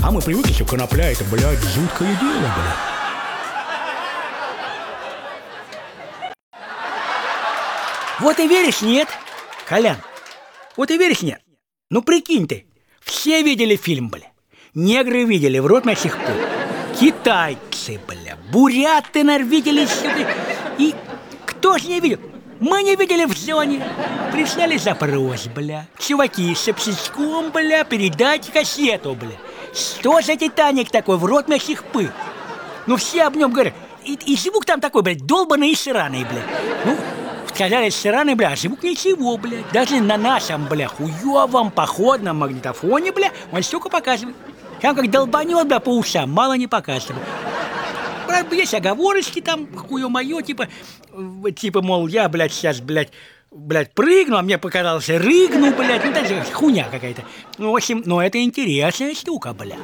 А мы привыкли, что конопля это, блядь, жуткое дело, блядь. Вот и веришь, нет? Колян, вот и веришь, нет? Ну прикинь ты, все видели фильм, бля. Негры видели, в рот мясих пул. Китайцы, бля, буряты, наверное, видели сюда. И кто же не видел? Мы не видели в зоне. Прислали запрос, бля. Чуваки с обсечком, бля, передайте кассету, бля. Что за Титаник такой, в рот мясих пыл? Ну все об нем говорят. И звук там такой, блядь, долбаный и сраный, бля. Ну, сказали сраный, бля, а звук ничего, бля. Даже на нашем, бля, хуёвом походном магнитофоне, бля, он столько показывает. Там как долбанет, бля, по ушам, мало не показывает. Правда, есть оговорочки там, хуё-моё, типа, мол, я, блядь, сейчас, блядь, прыгну, а мне показалось, рыгну, блядь, ну, даже хуйня какая-то. Ну, в общем, ну, это интересная штука, бля.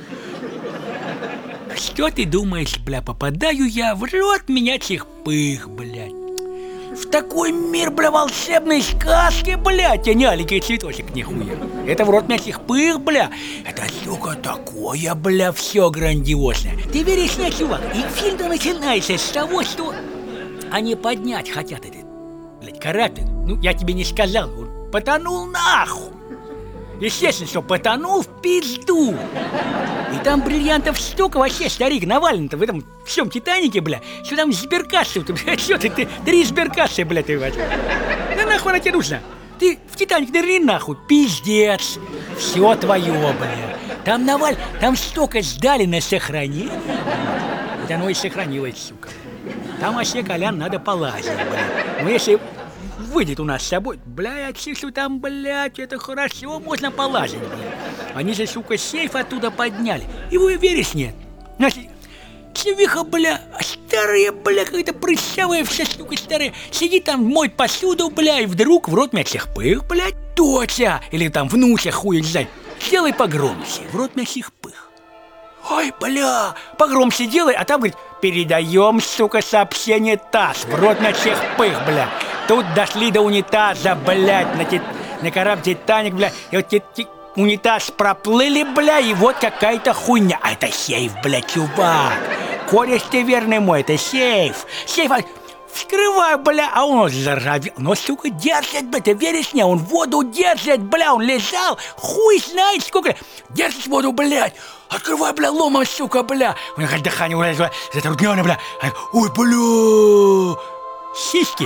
Что ты думаешь, бля, попадаю я в рот менячих пых, блядь. В такой мир, бля, волшебной сказки, блядь, а не аленький цветочек, нихуя. Это в рот мясих пых, бля. Это, сука, такое, бля, все грандиозное. Ты веришь, нет, чувак? И фильм-то начинается с того, что они поднять хотят этот, блядь, корабль. Ну, я тебе не сказал, он потонул нахуй. Естественно, что потонул в пизду. И там бриллиантов столько, вообще, старик, навален-то в этом всем Титанике, бля. Что там сберкассы, что ты 3 сберкассы, бля, ты возьми. Да нахуй она тебе нужна? Ты в Титаник нырни нахуй, пиздец. Все твое, бля. Там наваль, там столько сдали на сохранение. Вот оно и сохранилось, сука. Там вообще, Колян, надо полазить, бля. Ну, если выйдет у нас с собой, бля, я числю там, блядь, это хорошо, можно полазить, бля. Они же, сука, сейф оттуда подняли. И вы веришь, нет? Значит, чувиха, бля, старая, бля, какая-то прыщавая вся, сука, старая, сидит там, моет посуду, бля, и вдруг в рот мясих пых, блядь, доча, или там внуся, хуй, не знаю, сделай погромче, в рот мясих пых. Ой, бля, погромче делай, а там, говорит, передаем, сука, сообщение ТАСС, в рот мясих пых, бля. Тут дошли до унитаза, блядь, на корабль Титаник, бля, и вот унитаз проплыли, бля, и вот какая-то хуйня. А это сейф, бля, чувак. Кореш ты верный мой, это сейф. Сейф, вскрываю, бля, а он заржавел. Но, сука, держит, бля, ты веришь мне? Он воду держит, бля, он лежал, хуй знает сколько. Держит воду, блядь. Открывай, бля, ломом, сука, бля. У меня дыхание, бля, затруднённое, бля. Ой, бля. Сиськи.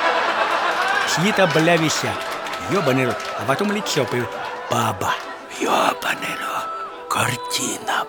Чьи-то, бля, висят. Ёбаный рот. А потом лицо появилось. Баба. Ёбаный рот. Картина,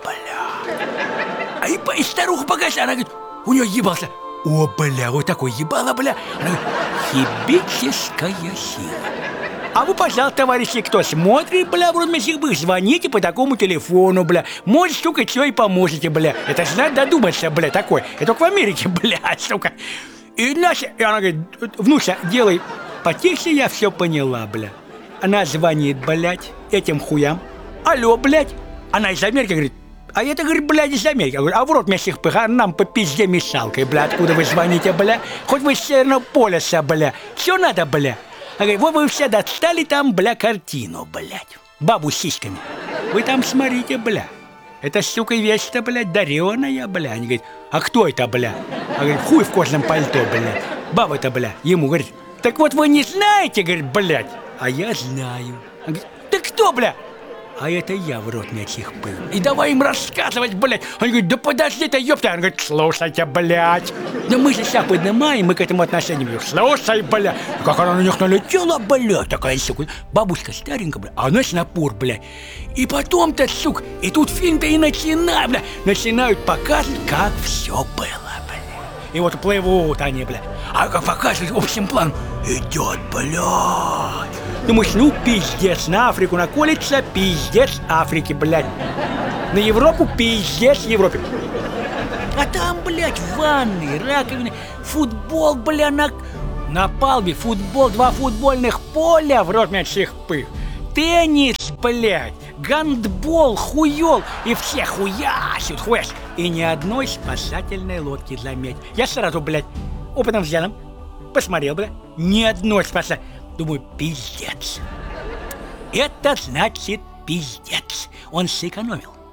бля. И старуха покажет. Она говорит, у нее ебался. О, бля, вот такой ебало, бля. Она говорит, хибическая сила. А вы, пожалуйста, товарищи, кто смотрит, бля, в рот мясих пых, звоните по такому телефону, бля. Может, сука, что и поможете, бля. Это же надо додуматься, бля, такой. Это только в Америке, бля, сука. И наша... И она говорит, внуся, делай потише, я все поняла, бля. Она звонит, блядь, этим хуям. Алло, блядь. Она из Америки говорит, а это, говорит, блядь, из Америки. Я говорю, а в рот мясих пых, а нам по пизде мешалкой, бля. Откуда вы звоните, бля? Хоть вы с Северного полюса, бля. Все надо, бля. Она говорит, вот вы все достали там, бля, картину, блядь. Бабу с сиськами. Вы там смотрите, бля. Это, сука, вещь-то, блядь, дареная, бля. Они говорят, а кто это, бля? Она говорит, хуй в кожаном пальто, блядь. Баба-то, бля, ему говорит, так вот вы не знаете, говорит, блядь. А я знаю. Она говорит, ты кто, бля? А это я в рот мясих пых. И давай им рассказывать, блядь. Они говорят, да подожди ты, ёпта. Она говорит, слушайте, блядь. Да мы же себя поднимаем, мы к этому отношению имеем. Слушай, блядь. Как она на них налетела, блядь. Такая, сука, бабушка старенькая, блядь. А она с напор, блядь. И потом-то, сука, и тут фильм-то и начинает, блядь. Начинают показывать, как все было, блядь. И вот плывут они, блядь. А как показывают общим планом, идет, блядь. Думаешь, ну пиздец, на Африку наколется, пиздец Африки, блядь. На Европу, пиздец Европе. А там, блядь, ванны, раковины, футбол, бля, на палубе, футбол, 2 футбольных поля в рот мясих пых. Теннис, блядь, гандбол, хуёл, и все хуясят, хуясят. И ни одной спасательной лодки, заметь. Я сразу, блядь, опытным взглядом посмотрел, блядь, ни одной спасательной. Думаю, пиздец. Это значит пиздец. Он сэкономил.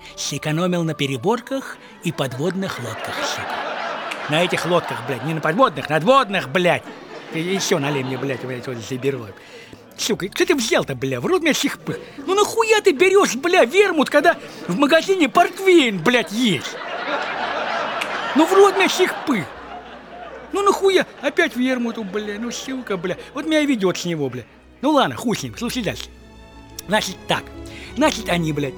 сэкономил на переборках и подводных лодках, сука. На этих лодках, блядь, не на подводных, надводных, блядь. И еще налей мне, блядь, вот заберу. Сука, что ты взял-то, бля, в рот меня сихпых. Ну нахуя ты берешь, бля, вермут, когда в магазине портвейн, блядь, есть? Ну в рот меня сихпых. Ну нахуя опять вермуту, бля, ну сука, бля. Вот меня ведет с него, бля. Ну ладно, хуй с ним, слушай дальше. Значит так, значит они, блядь,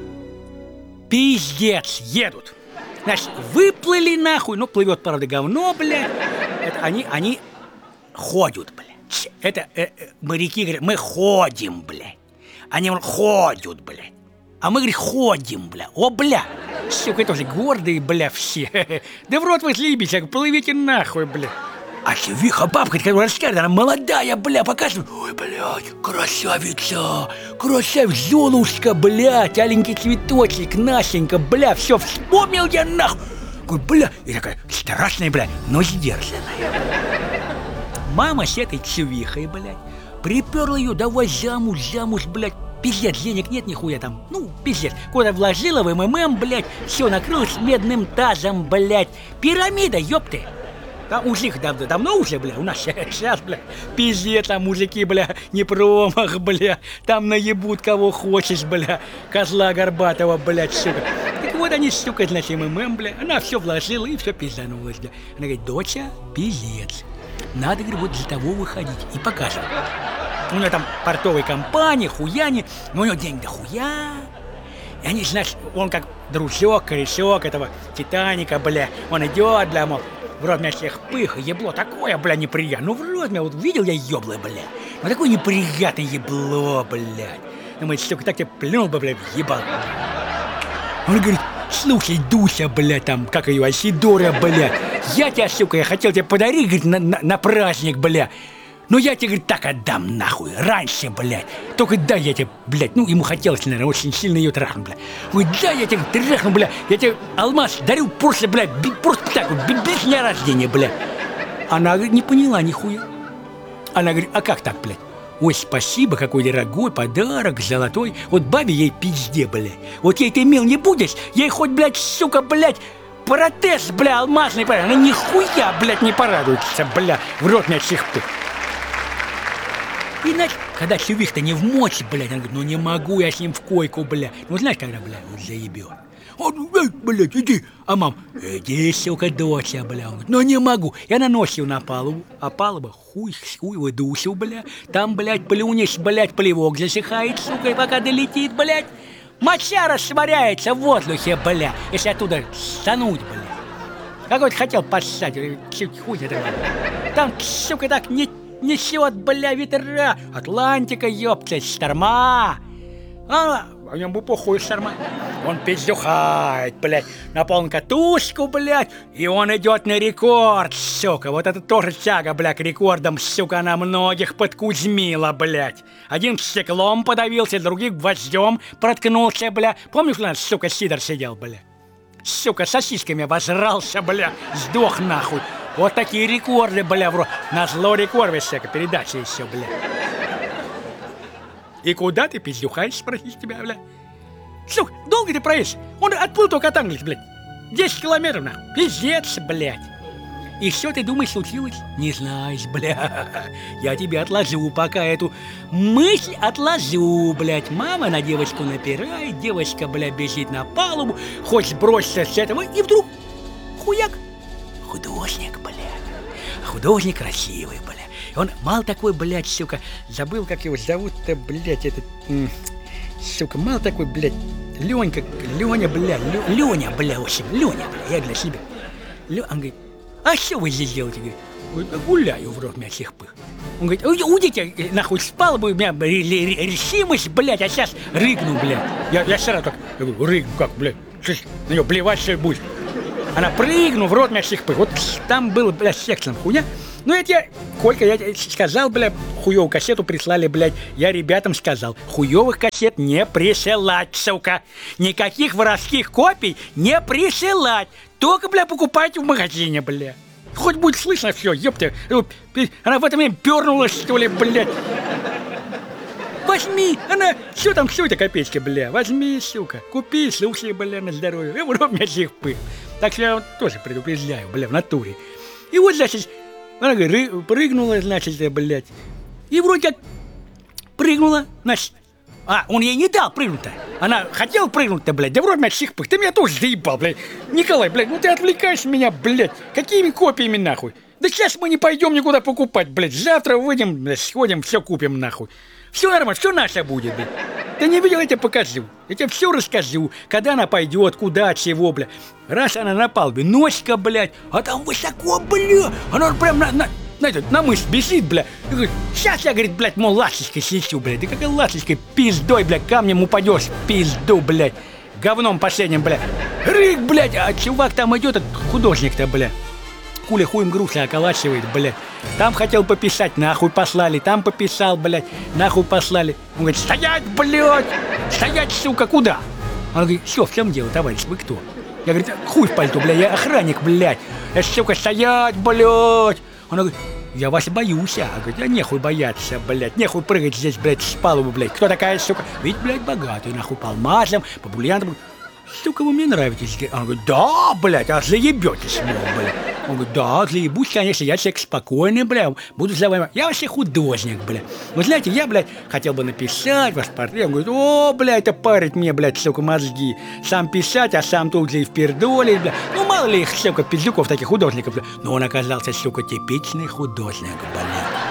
пиздец, едут. Значит, выплыли нахуй, ну плывет, правда, говно, блядь. Это они ходят, блядь. Это моряки говорят, мы ходим, блядь. Они говорят, ходят, блядь. А мы, говорит, ходим, бля. О, бля. Сука, тоже гордые, бля, все. Да в рот вы слибись, плывите нахуй, бля. А чувиха бабка, которая рассказывает, она молодая, бля, показывает. Ой, блядь, красавица, красавица, Золушка, блядь, аленький цветочек, Настенька, бля, все, вспомнил я нахуй. Говорю, бля, и такая страшная, бля, но сдержанная. Мама с этой чувихой, блядь, приперла ее, давай замуж, блядь. Пиздец, денег нет нихуя там, ну, пиздец. Куда вложила в МММ, блядь, все накрылось медным тазом, блядь. Пирамида, ёпты. Там у них давно уже, бля, у нас сейчас, бля, пиздец, там мужики, бля, не промах, бля. Там наебут кого хочешь, бля, козла горбатого, блядь, сука. Так вот они, сука, значит, МММ, бля, она все вложила и все пизданулась, бля. Она говорит, доча, пиздец. Надо, говорит, вот для того выходить и показывать. У него там портовые компании, хуяни, но у него денег дохуя. И они, знаешь, он как дружок, корешок этого Титаника, бля. Он идет, бля, мол, в рот меня всех пых, ебло такое, бля, неприятное. Ну, в рот меня, вот видел я ебло, бля. Ну, такое неприятное ебло, блядь. Думает, сука, так тебе плюнул бы, бля, ебал. Он говорит, слушай, Дуся, бля, там, как ее, Асидора, бля. Я тебя, сука, я хотел тебе подарить, говорит, на праздник, бля. Ну я тебе, говорит, так отдам нахуй, раньше, блядь. Только дай я тебе, блядь, ну ему хотелось, наверное, очень сильно ее трахнуть, блядь. Ой, дай я тебе трахну, блядь, я тебе алмаз дарю просто, блядь, просто так вот, без дня рождения, блядь. Она, говорит, не поняла нихуя. Она говорит, а как так, блядь? Ой, спасибо, какой дорогой подарок, золотой. Вот бабе ей пизде, блядь. Вот ей ты мил не будешь, ей хоть, блядь, сука, блядь, протез, бля, алмазный, блядь. Она нихуя, блядь, не порадуется, бля, в рот меня чихпы. И значит, когда чувих-то не в мочи, блядь, она говорит, ну не могу я с ним в койку, блядь. Ну знаешь, когда, блядь, он заебет. Он, блядь, иди. А мам, иди, сука, доча, бля. Он говорит, ну не могу. И она носит на палубу. А палуба, хуй выдусил, бля. Там, блядь, плюнешь, блядь, плевок засыхает, сука, и пока долетит, блядь. Моча растворяется в воздухе, бля. Если оттуда стануть, бля. Какой-то хотел поссать, хуй это, бля. Там, сука, так несет, бля, ветра. Атлантика, ёпта, шторма. А ему похуй шторма. Он пиздюхает, блядь, на полную катушку, блядь. И он идет на рекорд, сука. Вот это тоже тяга, блядь, к рекордам, сука, она многих подкузмила, блядь. Один стеклом подавился, другим гвоздем проткнулся, бля. Помнишь, у нас, сука, Сидор сидел, бля? Сука, сосисками возрался, бля. Сдох нахуй. Вот такие рекорды, бля, в рот. Назло рекорды всяко, передача еще, бля. И куда ты пиздюхаешь, спросить тебя, бля? Сука, долго ты проедешь? Он отплыл только от Англии, блядь. 10 километров, нахуй. Пиздец, блядь. И что ты думаешь случилось? Не знаешь, бля. Я тебе отложу пока эту мысль отложу, блядь. Мама на девочку напирает, девочка, бля, бежит на палубу, хочет броситься с этого, и вдруг хуяк. Художник, блядь. Художник красивый, блядь. Он мало такой, блядь, сука. Забыл, как его зовут-то, блядь, этот... Сука, мало такой, блядь. Леня, бля, Леня, бля, в общем, Леня, бля, я для себя. Он говорит, а что вы здесь делаете? Говорит, гуляю в рот меня всех пых. Он говорит, уйдите, нахуй, спал бы, у меня решимость, блядь, а сейчас рыгну, блядь. Я сразу так, я говорю, рыгну, как, блядь, на нее блевать, что ли, будешь? Она прыгну, в рот меня всех пых. Вот там было, блядь, сексом хуйня. Ну, это я, Колька, я сказал, блядь, хуёвую кассету прислали, блядь. Я ребятам сказал, хуёвых кассет не присылать, сука. Никаких воровских копий не присылать. Только, бля, покупайте в магазине, бля. Хоть будет слышно все, ёпта. Она в это время пернулась, что ли, блядь. возьми, она, что там, все это копеечки, бля, возьми, сука, купи, слушай, бля, на здоровье, и вот у меня всех пых. Так что я вот тоже предупреждаю, бля, в натуре. И вот, значит, она говорит, прыгнула, значит, блядь, и вроде как прыгнула, значит, он ей не дал прыгнуть-то. Она хотела прыгнуть-то, блядь, да вроде меня всех пых, ты меня тоже заебал, блядь. Николай, блядь, ну ты отвлекаешь меня, блядь, какими копиями, нахуй? Да сейчас мы не пойдем никуда покупать, блядь. Завтра выйдем, блядь, сходим, все купим, нахуй. Все нормально, все наше будет, блядь. Ты не видел, я тебе покажу. Я тебе все расскажу, когда она пойдет, куда, чего, блядь. Раз она на палубе, носика, блядь, а там высоко, блядь. Она прям на мышь бежит, блядь. И говорит, сейчас я, говорит, блядь, мол, ласточкой слечу, блядь. Да какая ласточкой, пиздой, блядь, камнем упадешь, пизду, блядь. Говном последним, блядь. Рык, блядь, а чувак там идет, этот художник-то, блядь. Куля хуем груши околачивает, блядь. Там хотел пописать, нахуй послали. Там пописал, блядь, нахуй послали. Он говорит, стоять, блядь! Стоять, сука, куда? Он говорит, все, в чем дело, товарищ, вы кто? Я говорю, хуй в пальто, блядь, я охранник, блядь. Я, сука, стоять, блядь! Он говорит, я вас боюсь, а. Говорит, нехуй бояться, блядь, нехуй прыгать здесь, блядь, с палубы, блядь. Кто такая, сука? Ведь, блядь, богатый, нахуй, по алмазам, по бриллиантам. Сука, вы мне нравитесь. Он говорит, да, блядь, а заебетесь, блядь. Он говорит, да, заебусь, конечно, я человек спокойный, блядь, буду за вами. Я вообще художник, блядь. Вы знаете, я, блядь, хотел бы написать ваш портрет. Он говорит, о, блядь, это парит мне, блядь, сука, мозги. Сам писать, а сам тут же и впердолить, блядь. Ну, мало ли их, сука, пиздюков, таких художников, блядь. Но он оказался, сука, типичный художник, блядь.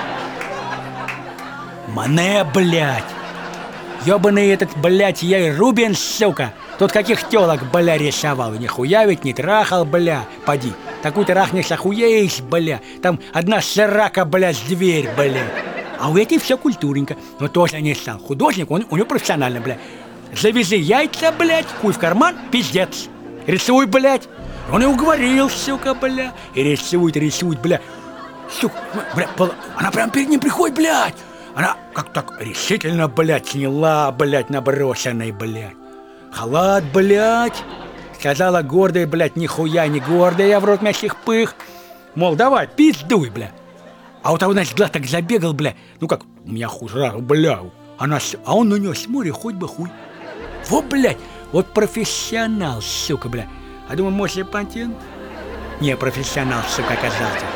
Мане, блядь. Ёбаный этот, блядь, я и Рубин, сука. Тут каких тёлок, бля, рисовал. Нихуя ведь не трахал, бля. Поди. Такую трахнешь, охуеешь, бля. Там одна срака, бля, с дверь, бля. А у этой все культурненько. Но тоже не стал. Художник, он у него профессионально, бля. Завязи яйца, блядь, хуй в карман, пиздец. Рисуй, блядь. Он и уговорил, сука, бля. И рисует, бля. Сука, бля, она прям перед ним приходит, блядь. Она как так решительно, блядь, сняла, блядь, наброшенный, блядь. Халат, блядь. Сказала гордая, блядь, нихуя не гордая, я в рот мясих пых. Мол, давай, пиздуй, бля. А у того, значит, глаз так забегал, бля. Ну как, у меня хуже, бля. А он на нее смотрит, хоть бы хуй. Вот, блядь, вот профессионал, сука, бля. А думаю, может, Лепантин? Не, профессионал, сука, оказался.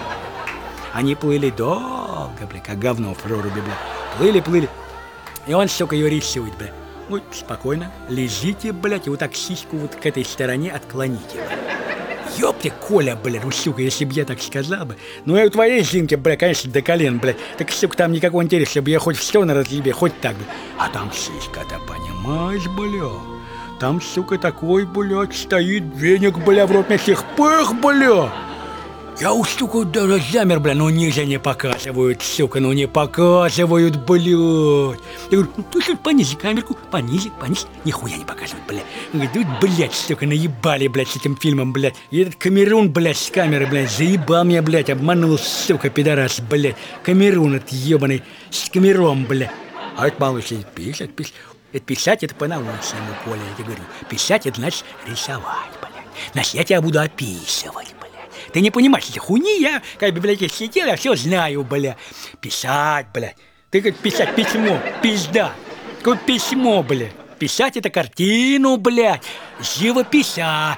Они плыли долго, бля, как говно в проруби, бля. Плыли. И он, сука, ее рисует, бля. Ну, спокойно, лежите, блядь, и вот так сиську вот к этой стороне отклоните. Ёпте, Коля, блядь, ну, сука, если бы я так сказал бы. Ну, я у твоей Зинки, блядь, конечно, до колен, блядь. Так, сука, там никакого интереса, чтобы я хоть в сторону разъебе, хоть так, блядь. А там сиська-то, понимаешь, блядь. Там, сука, такой, блядь, стоит веник, бля, в рот мне всех пых, бля. Я у, сука, даже замер, бля, ну ниже не показывают, сука, ну не показывают, блядь. Я говорю, ну ты что, понизи камерку, понизи, нихуя не показывают, блядь. Он говорит, блядь, сука, наебали, блядь, с этим фильмом, блядь. И этот Камерун, блядь, с камеры, блядь, заебал меня, блядь, обманул, сука, пидорас, блядь. Камерун этот ебаный, с камером, блядь. А это малыш пишет. Это писать, это по-научному, Коля, я тебе говорю. Писать, это значит рисовать, блядь. Значит, я тебя буду описывать, блядь. Ты не понимаешь, эти хуйни, я, как в библиотеке сидел, я все знаю, бля. Писать, бля. Ты как писать письмо, пизда. Какое письмо, бля. Писать это картину, блядь. Живописа.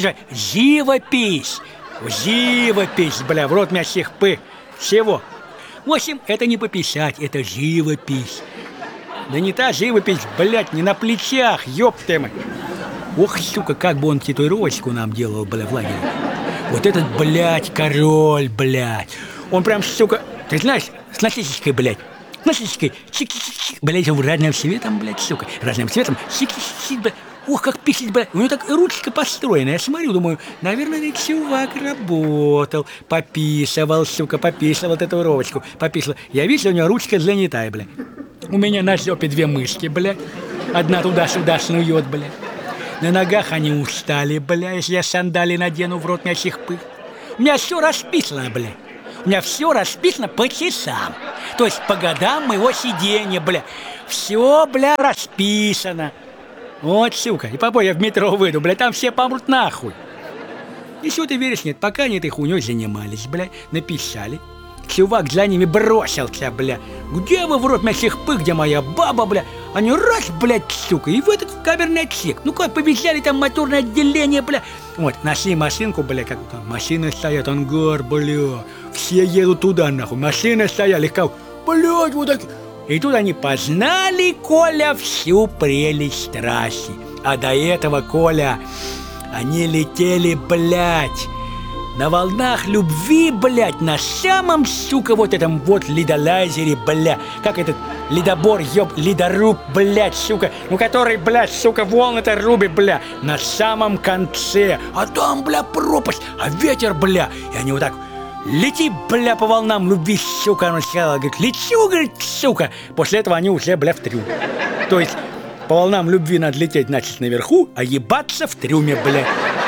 Живопись. Живопись, бля, в рот меня всех пых. Всего. В общем, это не пописать, это живопись. Да не та живопись, блядь, не на плечах, ёб ты мой. Ох, сука, как бы он татуировочку нам делал, бля, в лагере. Вот этот, блядь, король, блядь. Он прям, сука, ты знаешь, с насечечкой, блядь. Насечечкой, чик-чик-чик, блядь, разным цветом, блядь, сука. Разным цветом, чик-чик-чик, блядь. Ох, как писать, блядь. У него так ручка построена. Я смотрю, думаю, наверное, этот чувак работал. Пописывал, сука, пописывал татуировочку. Пописывал. Я вижу, у него ручка занятая, блядь. У меня на жопе 2 мышки, блядь. Одна туда-сюда снует, блядь. На ногах они устали, бля, если я сандали надену, в рот мясих пых. У меня все расписано, бля. У меня все расписано по часам. То есть по годам моего сидения, бля. Все, бля, расписано. Вот, сука. И попой я в метро выйду, бля, там все помрут нахуй. И что ты веришь, нет, пока они этой хуйней занимались, бля, написали. чувак за ними бросился, бля. Где вы, в рот мясих пых, где моя баба, бля? Они раз, блядь, сука, и в этот камерный отсек. Ну как, побежали там моторное отделение, бля. Вот, нашли машинку, бля, как там машины стоят, ангар, бля. Все едут туда, нахуй, машины стояли, как, блядь, вот так. И тут они познали, Коля, всю прелесть трассы. А до этого, Коля, они летели, блядь, на волнах любви, блядь, на самом, сука, вот этом вот ледолазере, бля. Как этот ледобор, ледоруб, блядь, сука. Ну, который, блядь, сука, волны-то рубит, бля. На самом конце. А там, бля, пропасть, а ветер, бля. И они вот так: лети, бля, по волнам любви, сука. Она сказала, говорит, лечу, говорит, сука. После этого они уже, бля, в трюм. То есть по волнам любви надо лететь, значит, наверху, а ебаться в трюме, бля.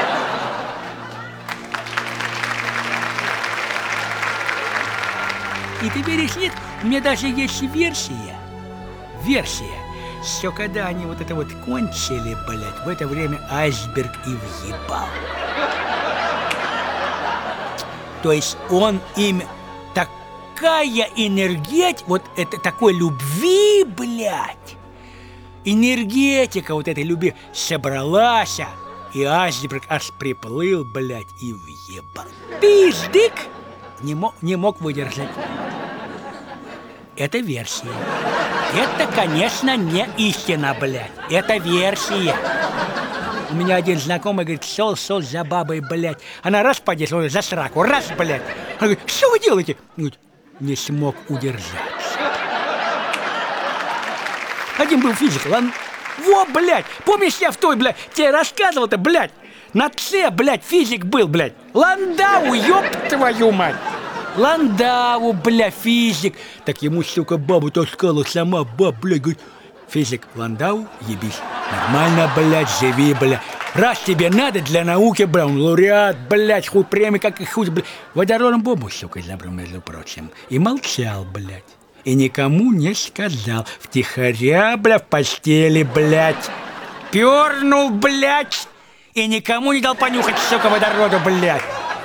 И ты веришь, нет? У меня даже есть версия. Что когда они вот это вот кончили, блядь, в это время айсберг и въебал. То есть он им такая энергетика, вот это такой любви, блядь. Энергетика вот этой любви собралась, и айсберг аж приплыл, блядь, и въебал. Пиздык! Не мог выдержать. Это версия. Это, конечно, не истина, блядь. Это версия. У меня один знакомый говорит, шел за бабой, блядь. Она раз подешла за сраку, раз, блядь. Она говорит, что вы делаете? Говорит, не смог удержаться. Один был физик, ладно? Во, блядь, помнишь, я в той, блядь, тебе рассказывал-то, блядь. На С, блядь, физик был, блядь. Ландау, ёб твою мать. Ландау, бля, физик. Так ему, сука, бабу таскала сама, блядь, говорит, физик, Ландау, ебись. Нормально, блядь, живи, бля. Раз тебе надо для науки, бля, он лауреат, блядь, хуй премии, как и хуй, блядь. Водородом бомбу, сука, забрал, между прочим. И молчал, блядь. И никому не сказал. Втихаря, бля, в постели, блядь. Пернул, блядь. И никому не дал понюхать, сука, водороду, блядь.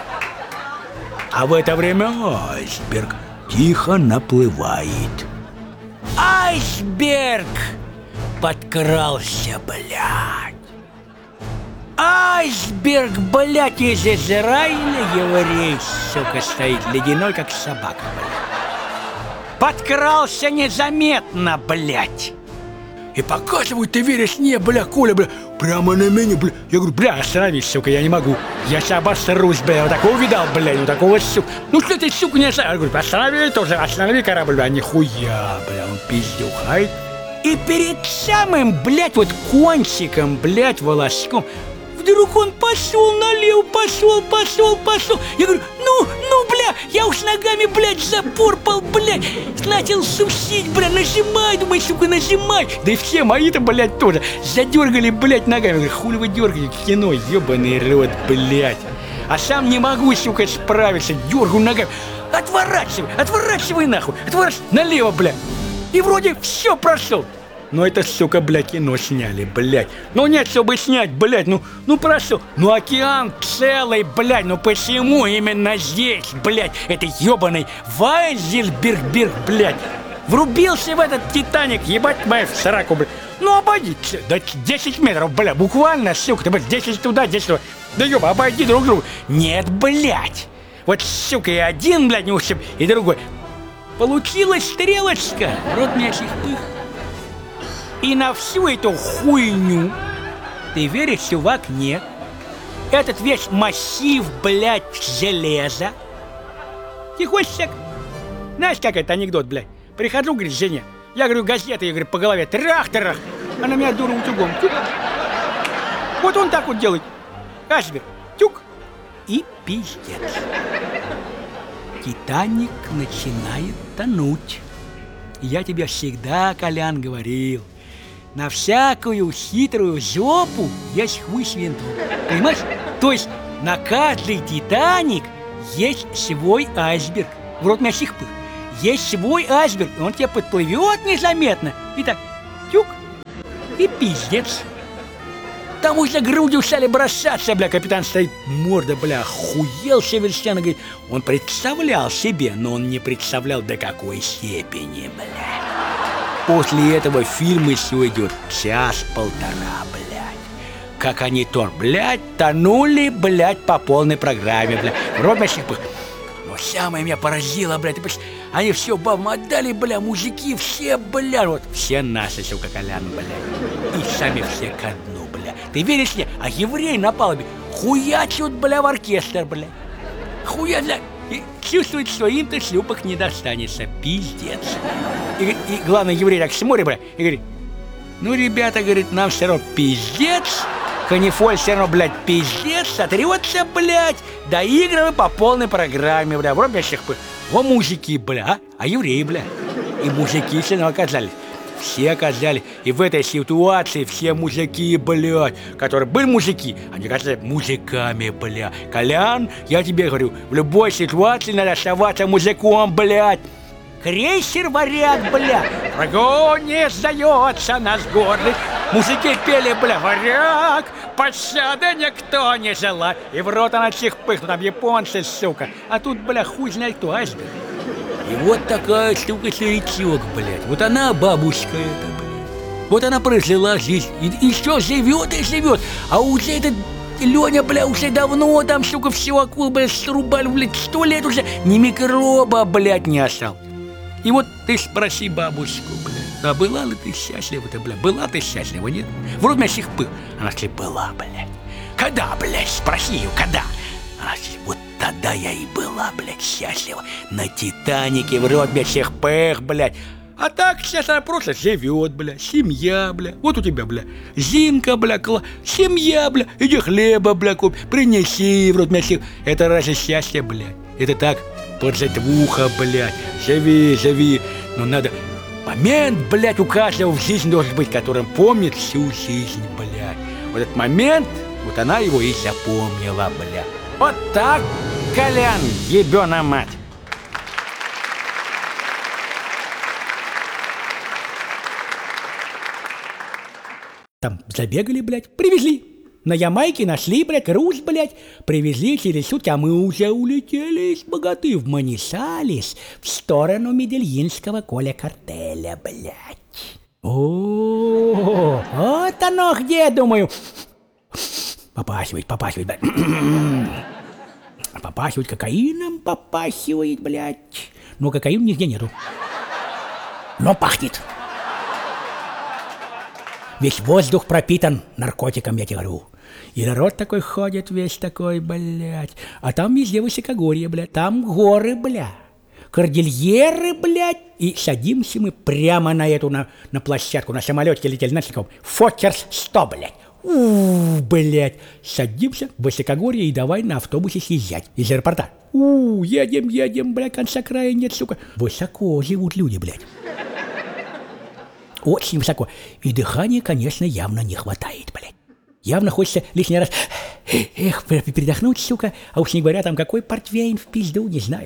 А в это время айсберг тихо наплывает. Айсберг подкрался, блядь. Айсберг, блядь, из Израиля, еврей, сука, стоит ледяной, как собака, блядь. Подкрался незаметно, блядь. И показывают, ты веришь, не, бля, Коля, бля, прямо на меня, бля. Я говорю, бля, остановись, сука, я не могу. Я сейчас обосрусь, бля, вот такого видал, бля, вот такого, сука. Ну что ты, сука, не останови? Я говорю, останови тоже, останови корабль, бля, нихуя, бля, он пиздюхает. И перед самым, блядь, вот кончиком, блядь, волоском, вдруг он пошел налево, пошел. Я говорю, ну, бля, я уж ногами, блядь, запорпал, блядь. Начал сусить, бля, нажимай, думай, сука, нажимай. Да и все мои-то, блядь, тоже задергали, блядь, ногами. Я говорю, хули вы дергаете, кино, ебаный рот, блядь. А сам не могу, сука, справиться, дергаю ногами. Отворачивай нахуй, налево, бля. И вроде все прошел. Но это, сука, блядь, кино сняли, блядь. Ну нет, чтобы снять, блядь, ну прошел. Ну океан целый, блядь, ну почему именно здесь, блядь, это ебаный Вайзельберг, блядь. Врубился в этот Титаник, ебать мою в сраку, блядь. Ну обойди, да 10 метров, блядь, буквально, сука, ты, блядь, 10 туда, 10 туда. Да ёба, обойди друг друга. Нет, блядь. Вот, сука, и один, блядь, не ушиб, и другой. Получилась стрелочка, рот мясих пых. И на всю эту хуйню, ты веришь, чувак, нет. Этот весь массив, блядь, железа. Тихонько, знаешь, как это анекдот, блядь? Прихожу, говорит, жене, я говорю, газеты, я говорю, по голове, трах-трах. Она меня дура утюгом, тюк. Вот он так вот делает. Айсберг, тюк. И пиздец. Титаник начинает тонуть. Я тебе всегда, Колян, говорил. На всякую хитрую жопу есть хуй с винтом. Понимаешь? То есть на каждый Титаник есть свой айсберг. В рот мясих пых. Есть свой айсберг, и он тебе подплывет незаметно. И так, тюк, и пиздец. там уже грудью стали бросаться, бля. Капитан стоит, морда, бля, охуел совершенно, говорит. Он представлял себе, но он не представлял, до какой степени, бля. После этого фильм еще идет час-полтора, блядь. Как они блядь, тонули, блядь, по полной программе, блядь. Рот наших пых. Но самое меня поразило, блядь, они все бабам отдали, бля, мужики все, бля, вот все наши, сука, Колян, бля. И сами все ко дну, бля. Ты веришь мне? А еврей на палубе хуячут, бля, в оркестр, бля. Хуя, бля. И чувствует, что им-то шлюпок не достанется. Пиздец. И главное, еврей так смотрит, бля, и говорит, ну, ребята, говорит, нам все равно пиздец. Канифоль все равно, блядь, пиздец, сотрется, блядь, доигрывай по полной программе, бля, вроде всех, во мужики, бля, а евреи, бля, и мужики все равно оказались, все оказались, и в этой ситуации все мужики, блядь, которые были мужики, они оказались мужиками, бля. Колян, я тебе говорю, в любой ситуации надо оставаться мужиком, блядь. Крейсер «Варяг», бля, врагу не сдается наш гордый. Мужики пели, бля, «Варяг», пощады никто не желает. И в рот она всех пыхнут, там японцы, сука. А тут, бля, хуй знает кто, айсберг. И вот такая, сука, старичок, блядь. Вот она, бабушка эта, блядь. Вот она прожила жизнь. И что, живет и живет. А уже этот Леня, бля, уже давно там, сука, все акул, бля, срубали, блядь, 100 лет уже. Ни микроба, блядь, не осталось. И вот ты спроси бабушку, бля, а была ли ты счастлива-то, бля? Была ты счастлива, нет? Вроде меня всех пыл. Она сказала, была, блядь. Когда, блядь? Спроси ее, когда? Она сказала, вот тогда я и была, блядь, счастлива. На Титанике, вроде меня всех пых, блядь. А так сейчас она просто живет, бля, семья, бля. Вот у тебя, бля, Зинка, бля, семья, бля. Иди хлеба, бля, купи, принеси, вроде меня всех. Это разве счастье, блядь? Это так, поджать в ухо, блядь. Живи, живи. Но надо... Момент, блядь, у каждого в жизни должен быть, которым помнит всю жизнь, блядь. Вот этот момент, вот она его и запомнила, блядь. Вот так, Колян, ебёна мать. Там забегали, блядь, привезли. На Ямайке нашли, блядь, груз, блядь, привезли через сутки, а мы уже улетели из Богаты в Манисалес в сторону медельинского Коля-картеля, блядь. О, вот оно где, думаю. Попахивает, блядь. Попахивает кокаином, попахивает, блядь. Но кокаина нигде нету. Но пахнет. Весь воздух пропитан наркотиком, я тебе говорю. И народ такой ходит, весь такой, блядь. А там везде высокогорье, блядь. Там горы, блядь. Кордильеры, блядь. И садимся мы прямо на эту, на площадку. На самолете летели, знаете, каком? Фоккерс 100, блядь. Блядь. Садимся в высокогорье и давай на автобусе съезжать из аэропорта. Едем, блядь, конца края нет, сука. Высоко живут люди, блядь. Очень высоко. И дыхания, конечно, явно не хватает, блядь. Явно хочется лишний раз передохнуть, сука. А уж не говоря, там какой портвейн в пизду, не знаю.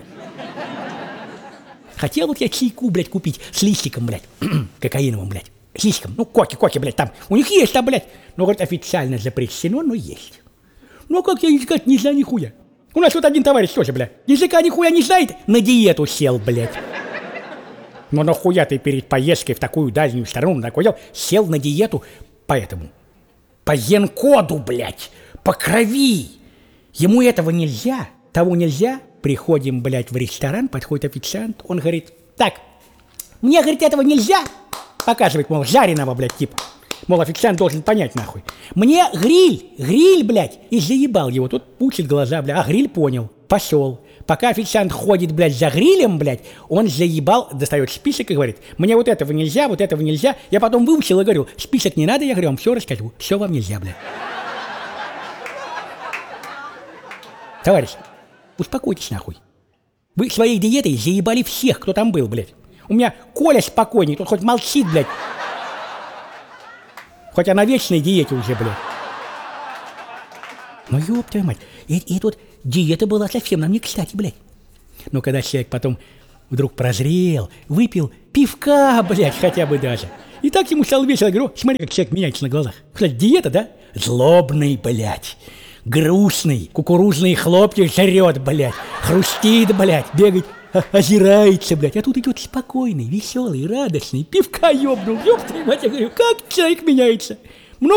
Хотел вот я чайку, блядь, купить с листиком, блядь, кокаиновым, блядь. С листиком, ну, коки, блядь, там. У них есть там, блядь. Ну, говорит, официально запрещено, но есть. Ну, как я искать, не знаю нихуя. У нас вот один товарищ тоже, блядь, языка нихуя не знает, на диету сел, блядь. Но нахуя ты перед поездкой в такую дальнюю страну сел на диету по этому, по ген-коду, блядь, по крови. Ему этого нельзя, того нельзя. Приходим, блядь, в ресторан, подходит официант, он говорит, так, мне, говорит, этого нельзя. Показывает, мол, жареного, блядь, типа. Мол, официант должен понять, нахуй. Мне гриль, блядь, и заебал его. Тут пучит глаза, блядь, а гриль понял, пошел. Пока официант ходит, блядь, за грилем, блядь, он заебал, достает список и говорит, мне вот этого нельзя, вот этого нельзя. Я потом выучил и говорю, список не надо, я говорю, вам все расскажу, все вам нельзя, блядь. Товарищ, успокойтесь, нахуй. Вы своей диетой заебали всех, кто там был, блядь. У меня Коля спокойней, тут хоть молчит, блядь. Хоть я на вечной диете уже, блядь. Ну, ёб твою мать. И тут диета была совсем нам не кстати, блядь. Но когда человек потом вдруг прозрел, выпил пивка, блядь, хотя бы даже, И так ему стало весело. Говорю: смотри, как человек меняется на глазах. Кстати, диета, да? Злобный, блядь. Грустный. Кукурузные хлопья жрет, блядь. Хрустит, блядь. Бегает, озирается, блядь. А тут идет спокойный, веселый, радостный. Пивка ёбнул. Ёб твою мать, я говорю, как человек меняется.